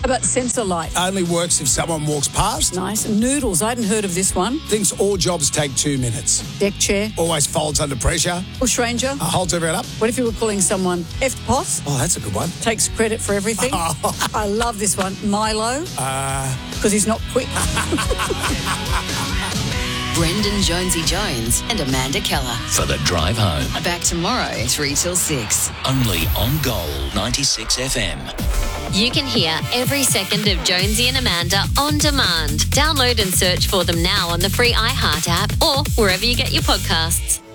about sensor light? Only works if someone walks past. Nice. Noodles. I hadn't heard of this one. Thinks all jobs take 2 minutes. Deck chair. Always folds under pressure. Bushranger. Holds everyone up. What if you were calling someone F-Poss? Oh, that's a good one. Takes credit for everything. I love this one. Milo. Because he's not quick. Brendan Jonesy Jones and Amanda Keller. For the drive home. Back tomorrow, 3 till 6. Only on Gold 96 FM. You can hear every second of Jonesy and Amanda on demand. Download and search for them now on the free iHeart app or wherever you get your podcasts.